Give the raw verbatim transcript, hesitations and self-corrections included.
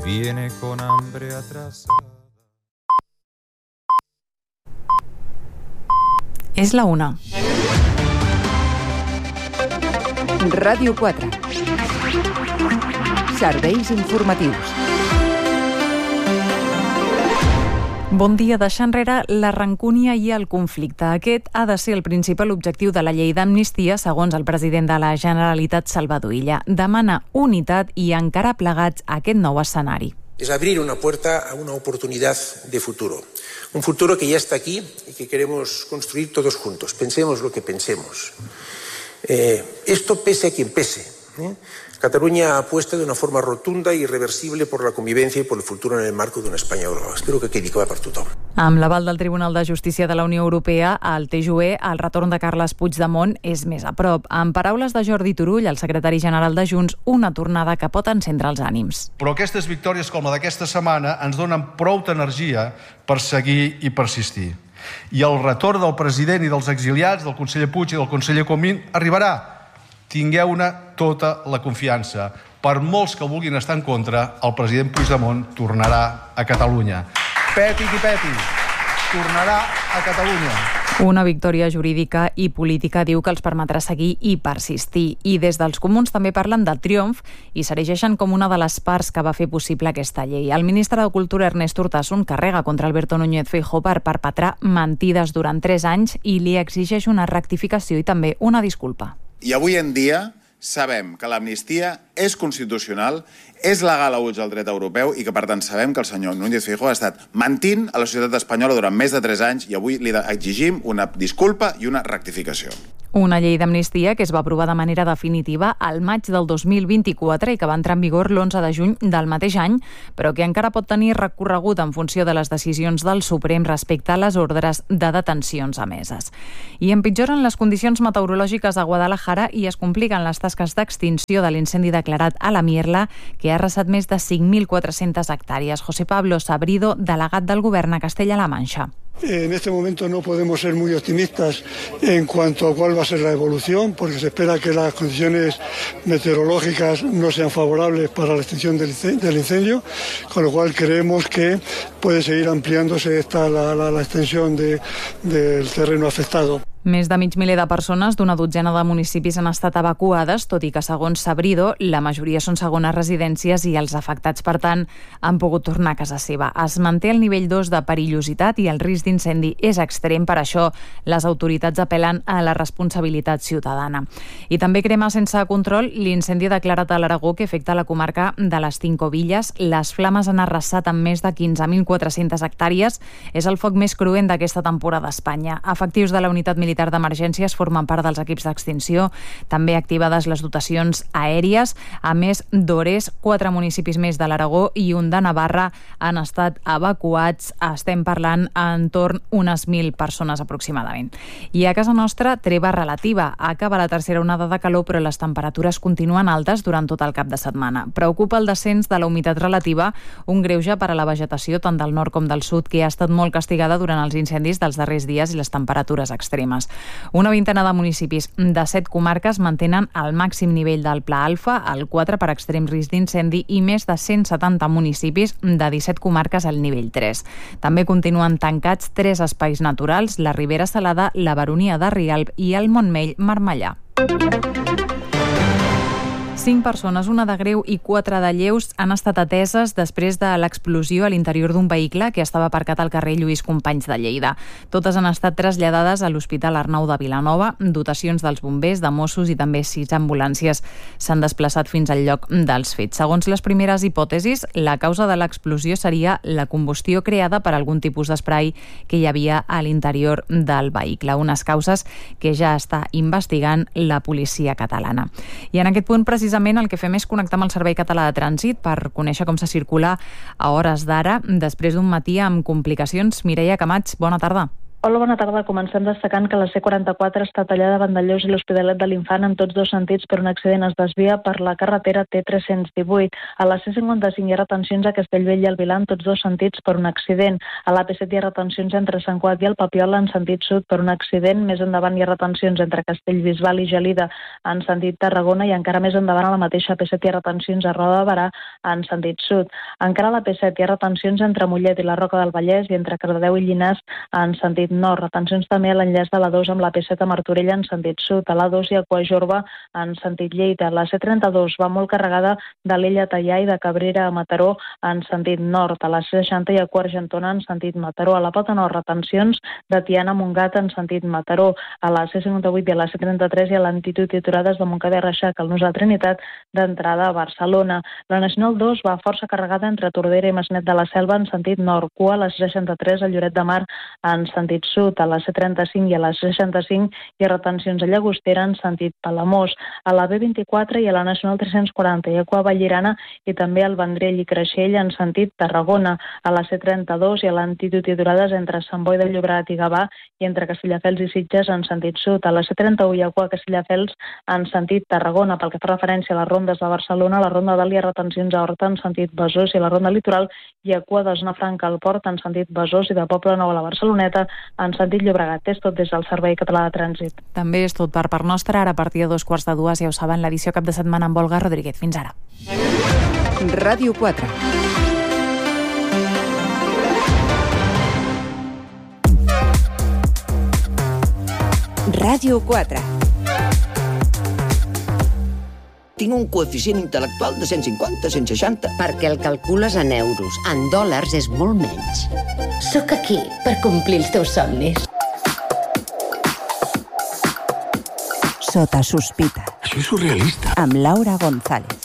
viene con hambre atrasada. És la una. Ràdio quatre. Serveis informatius. Bon dia. Deixar enrere la rancúnia i el conflicte. Aquest ha de ser el principal objectiu de la llei d'amnistia, segons el president de la Generalitat, Salvador Illa. Demana unitat i encara plegats a aquest nou escenari. Es abrir una puerta a una oportunidad de futuro. Un futuro que ya está aquí y que queremos construir todos juntos. Pensemos lo que pensemos. Eh, esto pese a quien pese. ¿eh? Cataluña apuesta de una forma rotunda i irreversible por la convivencia y por el futuro en el marco d'una Espanya global. Espero que quedi clar per tothom. Amb l'aval del Tribunal de Justícia de la Unió Europea, al T J U E, el retorn de Carles Puigdemont és més a prop. En paraules de Jordi Turull, el secretari general de Junts, una tornada que pot encendre els ànims. Però aquestes victòries com la d'aquesta setmana ens donen prou energia per seguir i persistir. I el retorn del president i dels exiliats, del conseller Puig i del conseller Comín, arribarà. Tingueu-ne tota la confiança. Per molts que vulguin estar en contra, el president Puigdemont tornarà a Catalunya. Peti qui peti, tornarà a Catalunya. Una victòria jurídica i política, diu, que els permetrà seguir i persistir. I des dels comuns també parlen del triomf i s'erigeixen com una de les parts que va fer possible aquesta llei. El ministre de Cultura, Ernest Urtasun, carrega contra Alberto Núñez Feijóo per perpetrar mentides durant tres anys i li exigeix una rectificació i també una disculpa. I avui en dia sabem que l'amnistia és constitucional, és legal a ulls del dret europeu i que, per tant, sabem que el senyor Núñez Feijóo ha estat mentint a la societat espanyola durant més de tres anys i avui li exigim una disculpa i una rectificació. Una llei d'amnistia que es va aprovar de manera definitiva al maig del dos mil vint-i-quatre i que va entrar en vigor l'onze de juny del mateix any, però que encara pot tenir recorregut en funció de les decisions del Suprem respecte a les ordres de detencions emeses. I empitjoren les condicions meteorològiques a Guadalajara i es compliquen les tasques d'extinció de l'incendi declarat a la Mierla, que ha arrasat més de cinc mil quatre-centes hectàrees. José Pablo Sabrido, delegat del Govern a Castella-La Mancha. En este momento no podemos ser muy optimistas en cuanto a cuál va a ser la evolución, porque se espera que las condiciones meteorológicas no sean favorables para la extinción del incendio, con lo cual creemos que puede seguir ampliándose esta, la, la, la extensión de, del terreno afectado. Més de mig miler de persones d'una dotzena de municipis han estat evacuades, tot i que, segons Sabrido, la majoria són segones residències i els afectats, per tant, han pogut tornar a casa seva. Es manté el nivell dos de perillositat i el risc d'incendi és extrem, per això les autoritats apel·len a la responsabilitat ciutadana. I també crema sense control l'incendi declarat a l'Aragó que afecta la comarca de les Cinco Villes. Les flames han arrasat amb més de quinze mil quatre-centes hectàrees. És el foc més cruent d'aquesta temporada a Espanya. Efectius de la unitat militar d'emergències formen part dels equips d'extinció, també activades les dotacions aèries. A més, d'Ores, quatre municipis més de l'Aragó i un de Navarra han estat evacuats. Estem parlant entorn unes mil persones aproximadament. I a casa nostra, treva relativa. Acaba la tercera onada de calor, però les temperatures continuen altes durant tot el cap de setmana. Preocupa el descens de la humitat relativa, un greuge per a la vegetació tant del nord com del sud, que ha estat molt castigada durant els incendis dels darrers dies i les temperatures extremes. Una vintena de municipis de set comarques mantenen el màxim nivell del Pla Alfa, el quatre per extrem risc d'incendi, i més de cent setanta municipis de disset comarques al nivell tres. També continuen tancats tres espais naturals, la Ribera Salada, la Baronia de Rialb i el Montmell Marmellà. Cinc persones, una de greu i quatre de lleus, han estat ateses després de l'explosió a l'interior d'un vehicle que estava aparcat al carrer Lluís Companys de Lleida. Totes han estat traslladades a l'Hospital Arnau de Vilanova. Dotacions dels bombers, de Mossos i també sis ambulàncies s'han desplaçat fins al lloc dels fets. Segons les primeres hipòtesis, la causa de l'explosió seria la combustió creada per algun tipus d'esprai que hi havia a l'interior del vehicle. Unes causes que ja està investigant la policia catalana. I en aquest punt, precisament, el que fem és connectar amb el Servei Català de Trànsit per conèixer com se circula a hores d'ara, després d'un matí amb complicacions. Mireia Camats, bona tarda. Hola, bona tarda. Comencem destacant que la C quaranta-quatre està tallada a Vandellòs i l'Hospitalet de l'Infant en tots dos sentits per un accident. Es desvia per la carretera T tres-cents divuit. A la C cinquanta-cinc hi ha retencions a Castellbell i el Vilar en tots dos sentits per un accident. A l'A P set hi ha retencions entre Sant Cugat i el Papiol en sentit sud per un accident. Més endavant hi ha retencions entre Castellbisbal i Gelida en sentit Tarragona i encara més endavant a la mateixa A P set hi ha retencions a Roda de Berà en sentit sud. Encara a l'A P set hi ha retencions entre Mollet i la Roca del Vallès i entre Cardedeu i Llinars en sentit nord. Retencions també a l'enllaç de l'A dos amb l'A P set a Martorell en sentit sud. A l'A dos hi ha Coajorba en sentit Lleida. La C trenta-dos va molt carregada de l'Ella Teià i de Cabrera a Mataró en sentit nord. A la C seixanta hi ha Argentona en sentit Mataró. A la Pota Nord, retencions de Tiana a Montgat en sentit Mataró. A la C cinquanta-vuit i a la C trenta-tres hi ha lentitud i aturades de Montcada i Reixac al Nus de la Trinitat d'entrada a Barcelona. La Nacional dos va força carregada entre Tordera i Masnet de la Selva en sentit nord. Cua a la C seixanta-tres a Lloret de Mar en sentit sud. A la C trenta-cinc i a la C seixanta-cinc hi ha retencions a Llagostera en sentit Palamós. A la B vint-i-quatre i a la Nacional tres-cents quaranta hi ha Cua a Vallirana i també al Vendrell i Creixell en sentit Tarragona. A la C trenta-dos hi ha lentitud i aturades entre Sant Boi de Llobregat i Gavà i entre Castelldefels i Sitges en sentit sud. A la C trenta-u hi ha Cua a Castelldefels en sentit Tarragona. Pel que fa referència a les rondes de Barcelona, a la ronda dalt hi ha retencions a Horta en sentit Besòs i a la ronda litoral hi ha Cua de Zona Franca al Port en sentit Besòs i de Poble Nou a la Barceloneta en sentit Llobregat. És tot des del Servei Català de Trànsit. També és tot per part nostra. Ara a partir de dos quarts de dues, ja ho saben, l'edició cap de setmana amb Olga Rodríguez. Fins ara. Ràdio quatre. Ràdio quatre. Tinc un coeficient intel·lectual de cent cinquanta, cent seixanta. Perquè el calcules en euros. En dòlars és molt menys. Sóc aquí per complir els teus somnis. Sota sospita. Això és surrealista. Amb Laura González.